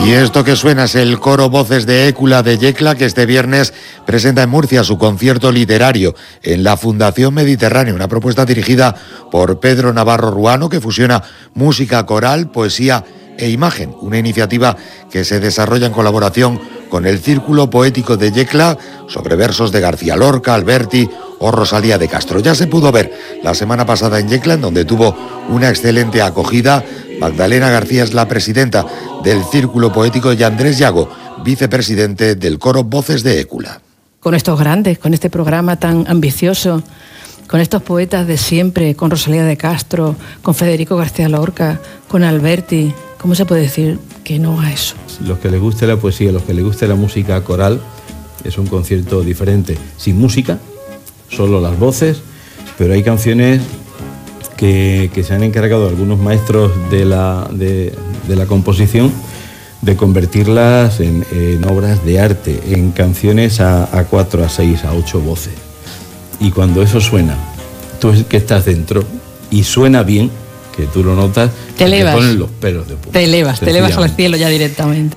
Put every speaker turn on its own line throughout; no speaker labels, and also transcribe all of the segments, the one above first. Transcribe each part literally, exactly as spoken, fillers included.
Y esto que suena es el coro Voces de Écula de Yecla, que este viernes presenta en Murcia su concierto literario en la Fundación Mediterránea, una propuesta dirigida por Pedro Navarro Ruano que fusiona música coral, poesía e imagen, una iniciativa que se desarrolla en colaboración con el Círculo Poético de Yecla sobre versos de García Lorca, Alberti o Rosalía de Castro. Ya se pudo ver la semana pasada en Yecla, en donde tuvo una excelente acogida. Magdalena García es la presidenta del Círculo Poético y Andrés Llago, vicepresidente del coro Voces de Écula.
Con estos grandes, con este programa tan ambicioso, con estos poetas de siempre, con Rosalía de Castro, con Federico García Lorca, con Alberti, ¿cómo se puede decir que no a eso?
Los que les guste la poesía, los que les guste la música coral, es un concierto diferente, sin música, solo las voces, pero hay canciones que, que se han encargado algunos maestros de la, de, de la composición de convertirlas en, en obras de arte, en canciones a, a cuatro, a seis, a ocho voces. Y cuando eso suena, tú que estás dentro y suena bien, que tú lo notas,
te elevas,
te ponen los pelos de punta.
Te elevas, te elevas al cielo ya directamente.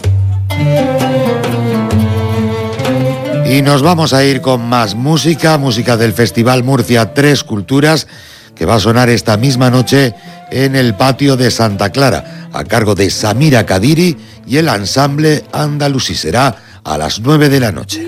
Y nos vamos a ir con más música, música del Festival Murcia Tres Culturas, que va a sonar esta misma noche en el patio de Santa Clara, a cargo de Samira Kadiri y el ensamble Andalusí. Será a las nueve de la noche.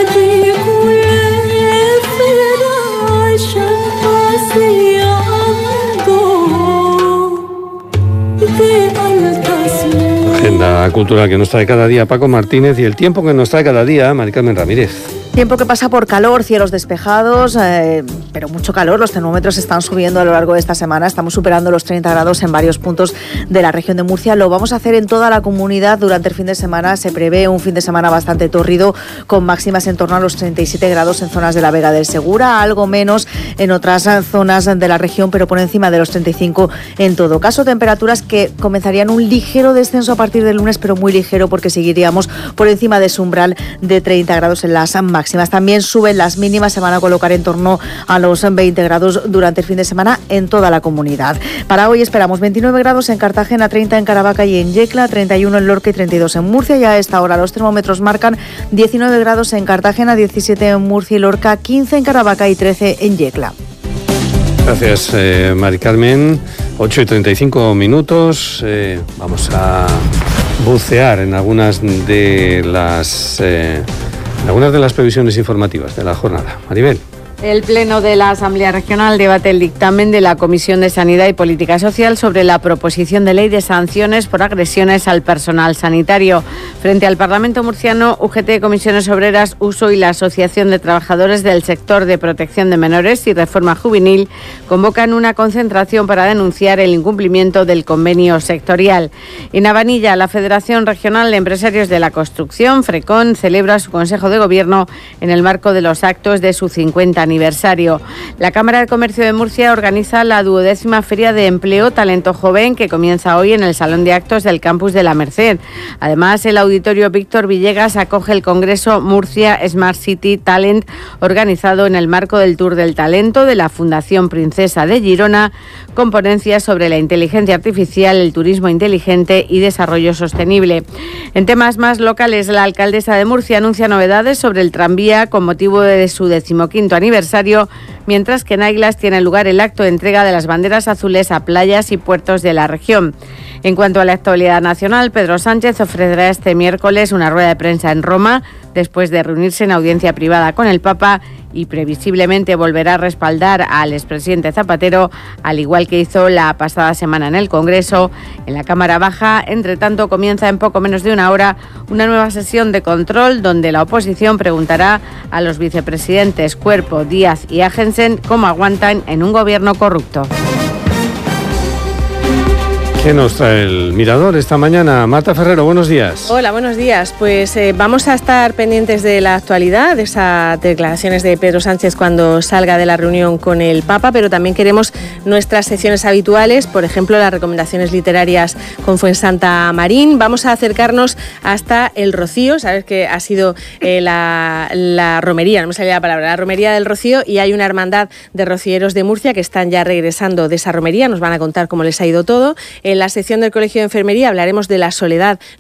Agenda cultural que nos trae cada día Paco Martínez y el tiempo que nos trae cada día Mari Carmen Ramírez.
Tiempo que pasa por calor, cielos despejados, eh, pero mucho calor. Los termómetros están subiendo a lo largo de esta semana. Estamos superando los treinta grados en varios puntos de la región de Murcia. Lo vamos a hacer en toda la comunidad durante el fin de semana. Se prevé un fin de semana bastante tórrido, con máximas en torno a los treinta y siete grados en zonas de la Vega del Segura, algo menos en otras zonas de la región, pero por encima de los treinta y cinco en todo caso. Temperaturas que comenzarían un ligero descenso a partir del lunes, pero muy ligero, porque seguiríamos por encima de su umbral de treinta grados en las máximas. También suben las mínimas, se van a colocar en torno a los veinte grados durante el fin de semana en toda la comunidad. Para hoy esperamos veintinueve grados en Cartagena, treinta en Caravaca y en Yecla, treinta y uno en Lorca y treinta y dos en Murcia. Y a esta hora los termómetros marcan diecinueve grados en Cartagena, diecisiete en Murcia y Lorca, quince en Caravaca y trece en Yecla.
Gracias, eh, Mari Carmen. ocho y treinta y cinco minutos. Eh, vamos a bucear en algunas de las... Eh, Algunas de las previsiones informativas de la jornada. Maribel.
El Pleno de la Asamblea Regional debate el dictamen de la Comisión de Sanidad y Política Social sobre la proposición de ley de sanciones por agresiones al personal sanitario. Frente al Parlamento murciano, U G T, Comisiones Obreras, Uso y la Asociación de Trabajadores del Sector de Protección de Menores y Reforma Juvenil convocan una concentración para denunciar el incumplimiento del convenio sectorial. En Navanilla, la Federación Regional de Empresarios de la Construcción, FRECON, celebra su Consejo de Gobierno en el marco de los actos de su cincuenta aniversario. La Cámara de Comercio de Murcia organiza la duodécima Feria de Empleo Talento Joven, que comienza hoy en el Salón de Actos del Campus de la Merced. Además, el Auditorio Víctor Villegas acoge el Congreso Murcia Smart City Talent, organizado en el marco del Tour del Talento de la Fundación Princesa de Girona, con ponencias sobre la inteligencia artificial, el turismo inteligente y desarrollo sostenible. En temas más locales, la alcaldesa de Murcia anuncia novedades sobre el tranvía con motivo de su decimoquinto aniversario, mientras que en Águilas tiene lugar el acto de entrega de las banderas azules a playas y puertos de la región. En cuanto a la actualidad nacional, Pedro Sánchez ofrecerá este miércoles una rueda de prensa en Roma, después de reunirse en audiencia privada con el Papa, y previsiblemente volverá a respaldar al expresidente Zapatero, al igual que hizo la pasada semana en el Congreso. En la Cámara Baja, entre tanto, comienza en poco menos de una hora una nueva sesión de control donde la oposición preguntará a los vicepresidentes Cuerpo, Díaz y Agensen cómo aguantan en un gobierno corrupto.
¿Qué nos trae el Mirador esta mañana? Marta Ferrero, buenos días.
Hola, buenos días. Pues eh, vamos a estar pendientes de la actualidad, de esas declaraciones de Pedro Sánchez cuando salga de la reunión con el Papa, pero también queremos nuestras secciones habituales, por ejemplo, las recomendaciones literarias con Fuensanta Marín. Vamos a acercarnos hasta el Rocío, sabes que ha sido eh, la, la romería, no me salía la palabra, la romería del Rocío, y hay una hermandad de rocieros de Murcia que están ya regresando de esa romería, nos van a contar cómo les ha ido todo. En la sección del Colegio de Enfermería hablaremos de la soledad